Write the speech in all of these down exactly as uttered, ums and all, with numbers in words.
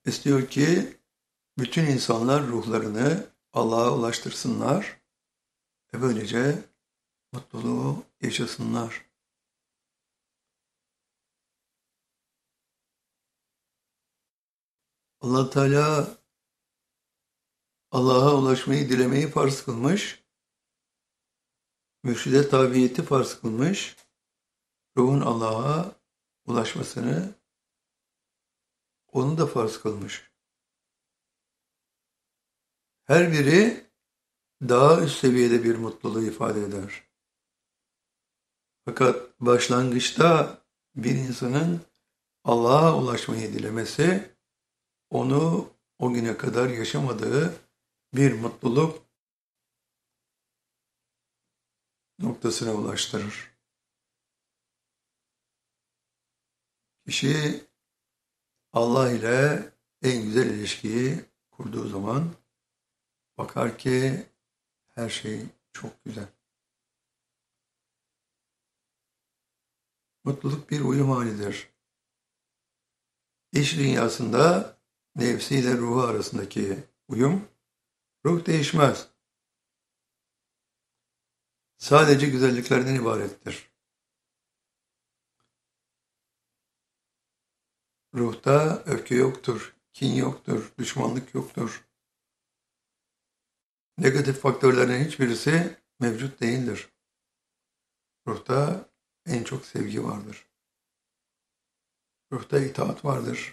İstiyor ki bütün insanlar ruhlarını Allah'a ulaştırsınlar ve böylece mutluluğu yaşasınlar. Allah Teala Allah'a ulaşmayı dilemeyi farz kılmış, mürşide tabiyeti farz kılmış, ruhun Allah'a ulaşmasını onu da farz kılmış. Her biri daha üst seviyede bir mutluluğu ifade eder. Fakat başlangıçta bir insanın Allah'a ulaşmayı dilemesi, onu o güne kadar yaşamadığı bir mutluluk noktasına ulaştırır. Kişi Allah ile en güzel ilişkiyi kurduğu zaman bakar ki her şey çok güzel. Mutluluk bir uyum halidir. İş dünyasında nefsiyle ruhu arasındaki uyum, ruh değişmez. Sadece güzelliklerden ibarettir. Ruhta öfke yoktur, kin yoktur, düşmanlık yoktur. Negatif faktörlerin hiçbirisi mevcut değildir. Ruhta en çok sevgi vardır. Ruhta itaat vardır.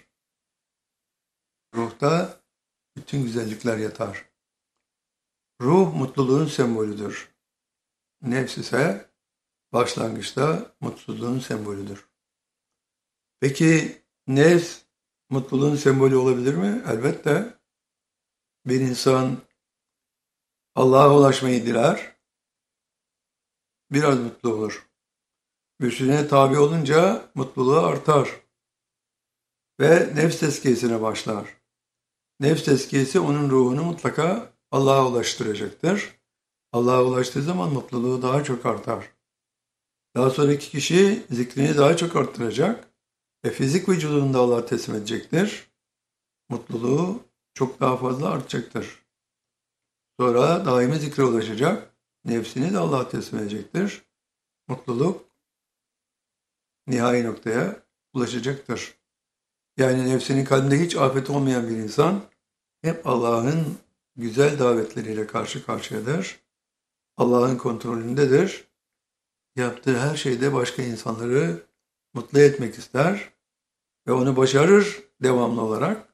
Ruhta bütün güzellikler yatar. Ruh mutluluğun sembolüdür. Nefs ise başlangıçta mutsuzluğun sembolüdür. Peki nefs mutluluğun sembolü olabilir mi? Elbette. Bir insan Allah'a ulaşmayı diler, biraz mutlu olur. Mürşidine tabi olunca mutluluğu artar ve nefs tezkiyesine başlar. Nefs tezkiyesi onun ruhunu mutlaka Allah'a ulaştıracaktır. Allah'a ulaştığı zaman mutluluğu daha çok artar. Daha sonraki kişi zikrini daha çok arttıracak ve fizik vücudunu da Allah'a teslim edecektir. Mutluluğu çok daha fazla artacaktır. Sonra daimi zikre ulaşacak, nefsini de Allah'a teslim edecektir. Mutluluk nihai noktaya ulaşacaktır. Yani nefsinin kalbinde hiç afet olmayan bir insan hep Allah'ın güzel davetleriyle karşı karşıyadır. Allah'ın kontrolündedir. Yaptığı her şeyde başka insanları mutlu etmek ister ve onu başarır devamlı olarak.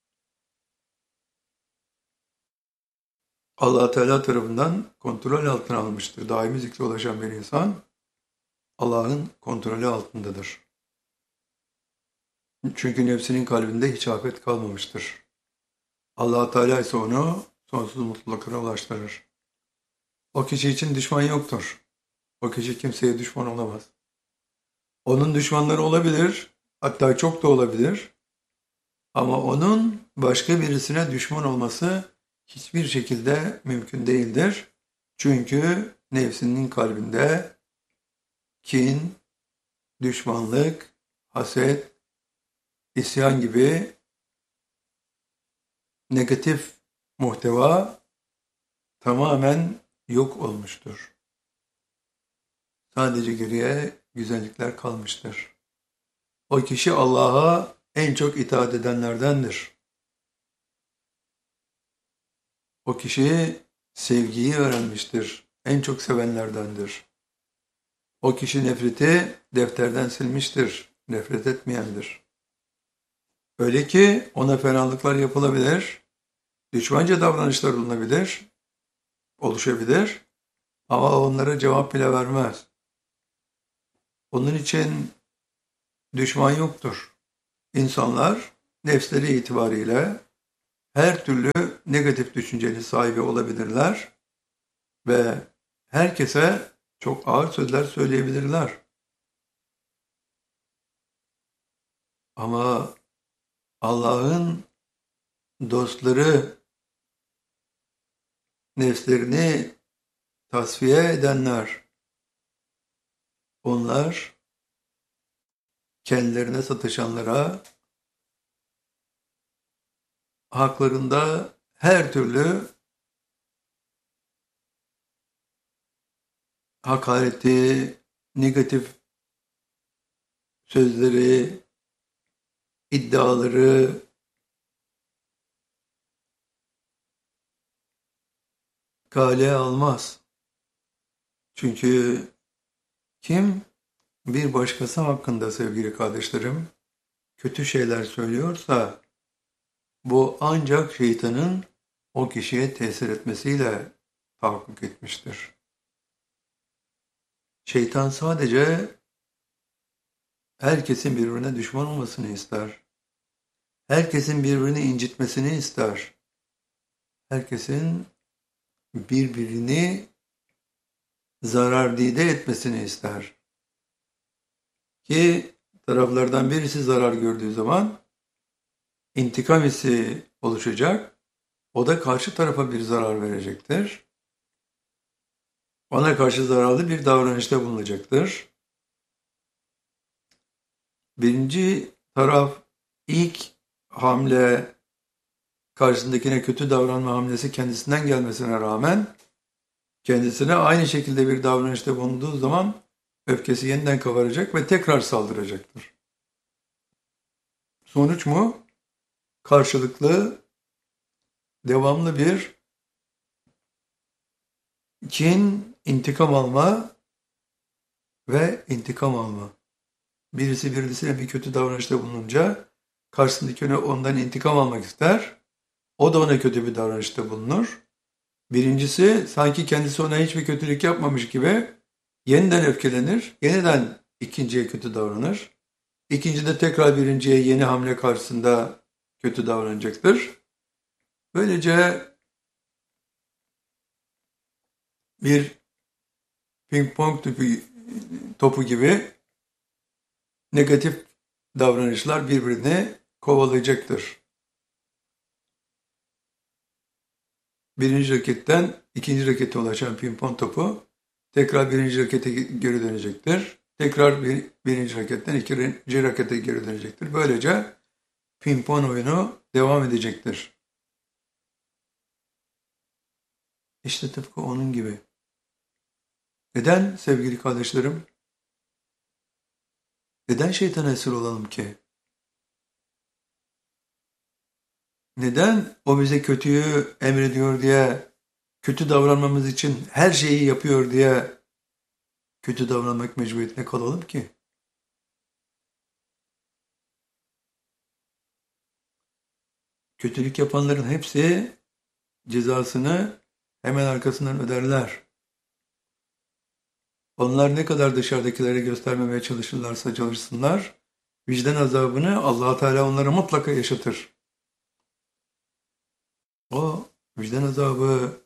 Allah Teala tarafından kontrol altına almıştır. Daimi zikre ulaşan bir insan Allah'ın kontrolü altındadır. Çünkü nefsinin kalbinde hiç afet kalmamıştır. Allah Teala ise onu sonsuz mutluluklara ulaştırır. O kişi için düşman yoktur. O kişi kimseye düşman olamaz. Onun düşmanları olabilir, hatta çok da olabilir. Ama onun başka birisine düşman olması hiçbir şekilde mümkün değildir. Çünkü nefsinin kalbinde kin, düşmanlık, haset, isyan gibi negatif muhteva tamamen yok olmuştur. Sadece geriye güzellikler kalmıştır. O kişi Allah'a en çok itaat edenlerdendir. O kişi sevgiyi öğrenmiştir. En çok sevenlerdendir. O kişi nefreti defterden silmiştir. Nefret etmeyendir. Öyle ki ona fenalıklar yapılabilir, düşmanca davranışlar olunabilir, oluşabilir ama onlara cevap bile vermez. Onun için düşman yoktur. İnsanlar nefsleri itibariyle her türlü negatif düşüncenin sahibi olabilirler ve herkese çok ağır sözler söyleyebilirler. Ama Allah'ın dostları, nefslerini tasfiye edenler, onlar kendilerine sataşanlara haklarında her türlü hakareti, negatif sözleri, iddiaları kale almaz. Çünkü kim bir başkası hakkında sevgili kardeşlerim kötü şeyler söylüyorsa bu ancak şeytanın o kişiye tesir etmesiyle tahakkuk etmiştir. Şeytan sadece herkesin birbirine düşman olmasını ister. Herkesin birbirini incitmesini ister. Herkesin birbirini zarardide etmesini ister. Ki taraflardan birisi zarar gördüğü zaman intikam hissi oluşacak. O da karşı tarafa bir zarar verecektir. Ona karşı zararlı bir davranışta bulunacaktır. Birinci taraf ilk hamle karşısındakine kötü davranma hamlesi kendisinden gelmesine rağmen kendisine aynı şekilde bir davranışta bulunduğu zaman öfkesi yeniden kabaracak ve tekrar saldıracaktır. Sonuç mu? Karşılıklı, devamlı bir kin, intikam alma ve intikam alma. Birisi birisine bir kötü davranışta bulununca karşısındaki ondan intikam almak ister. O da ona kötü bir davranışta bulunur. Birincisi sanki kendisi ona hiçbir kötülük yapmamış gibi yeniden öfkelenir, yeniden ikinciye kötü davranır. İkinci de tekrar birinciye yeni hamle karşısında kötü davranacaktır. Böylece bir ping pong topu, topu gibi negatif davranışlar birbirini kovalayacaktır. Birinci raketten ikinci rakete ulaşan ping pong topu tekrar birinci rakete geri dönecektir. Tekrar bir, birinci raketten ikinci rakete geri dönecektir. Böylece ping pong oyunu devam edecektir. İşte tıpkı onun gibi. Neden sevgili kardeşlerim? Neden şeytana esir olalım ki? Neden o bize kötüyü emrediyor diye, kötü davranmamız için her şeyi yapıyor diye kötü davranmak mecburiyetine kalalım ki? Kötülük yapanların hepsi cezasını hemen arkasından öderler. Onlar ne kadar dışarıdakilere göstermemeye çalışırlarsa çalışsınlar, vicdan azabını Allah Teala onlara mutlaka yaşatır. O vicdan azabı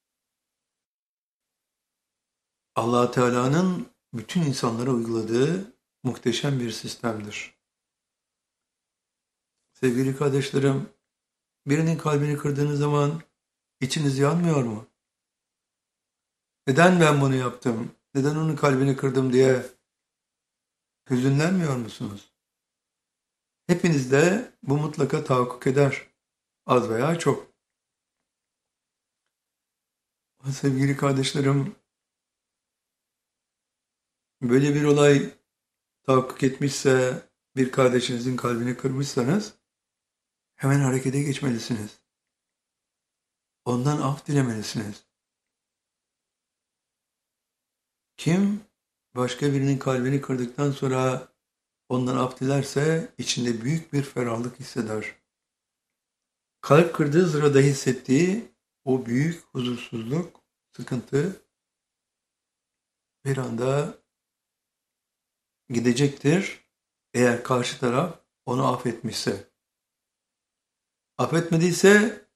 Allah Teala'nın bütün insanlara uyguladığı muhteşem bir sistemdir. Sevgili kardeşlerim, birinin kalbini kırdığınız zaman içiniz yanmıyor mu? Neden ben bunu yaptım? Neden onun kalbini kırdım diye hüzünlenmiyor musunuz? Hepinizde bu mutlaka tahakkuk eder. Az veya çok. Sevgili kardeşlerim, böyle bir olay tahakkuk etmişse, bir kardeşinizin kalbini kırmışsanız hemen harekete geçmelisiniz. Ondan af dilemelisiniz. Kim başka birinin kalbini kırdıktan sonra ondan af dilerse içinde büyük bir ferahlık hisseder. Kalp kırdığı sırada hissettiği o büyük huzursuzluk, sıkıntı bir anda gidecektir eğer karşı taraf onu affetmişse. Affetmediyse